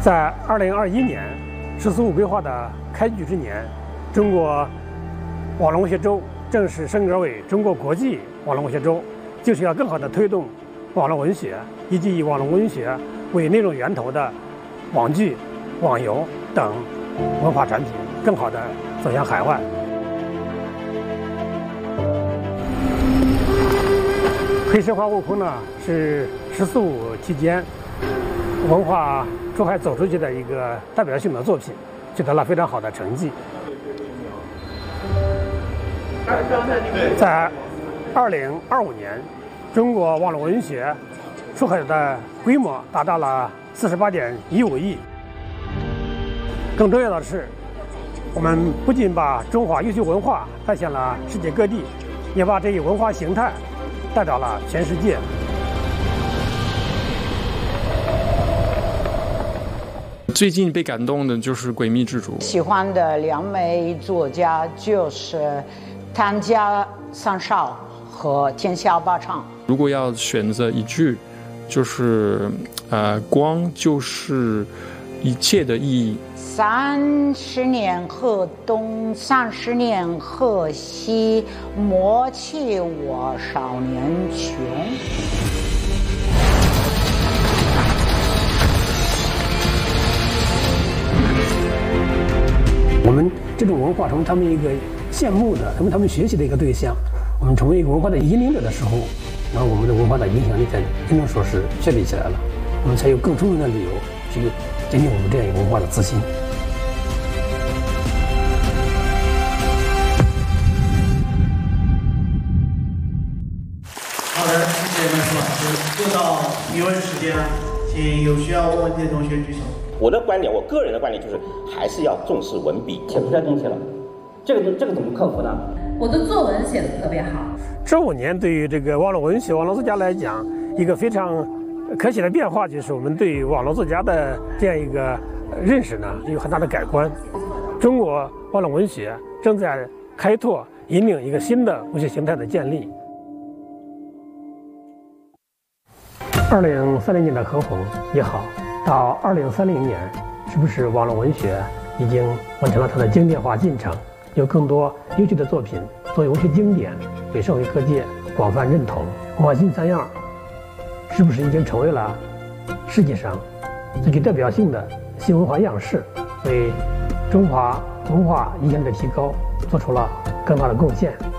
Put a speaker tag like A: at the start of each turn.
A: 在2021年“十四五”规划的开局之年，中国网络文学周正式升格为中国国际网络文学周，就是要更好地推动网络文学以及以网络文学为内容源头的网剧、网游等文化产品更好地走向海外。黑神话悟空呢，是“十四五”期间文化出海走出去的一个代表性的作品，取得了非常好的成绩。在2025年，中国网络文学出海的规模达到了48.15亿。更重要的是，我们不仅把中华优秀文化带向了世界各地，也把这一文化形态带到了全世界。
B: 最近被感动的就是《诡秘之主》，
C: 喜欢的两位作家就是汤家三少和天下霸唱。
B: 如果要选择一句，就是光就是一切的意义。
C: 30年河东，30年河西，莫欺我少年穷。
A: 我们这种文化成为他们一个羡慕的、成为他们学习的一个对象。我们成为一个文化的引领者的时候，那我们的文化的影响力才真正说是确立起来了，我们才有更充分的理由去坚定我们这样一个文化的自信。
D: 好的，谢谢麦苏老师。又到提问时间了，请有需要问问题的同学举手。
E: 我的观点，我个人的观点就是，还是要重视文笔，写不出来东西了，这个怎么克服呢？
F: 我的作文写得特别好。
A: 这5年对于这个网络文学、网络作家来讲，一个非常可喜的变化，就是我们对网络作家的这样一个认识呢，有很大的改观。中国网络文学正在开拓、引领一个新的文学形态的建立。2030年的何鸿也好，到2030年，是不是网络文学已经完成了它的经典化进程？有更多优秀的作品作为文学经典，被社会各界广泛认同。文化新三样是不是已经成为了世界上最具代表性的新文化样式，为中华文化影响力的提高做出了更大的贡献？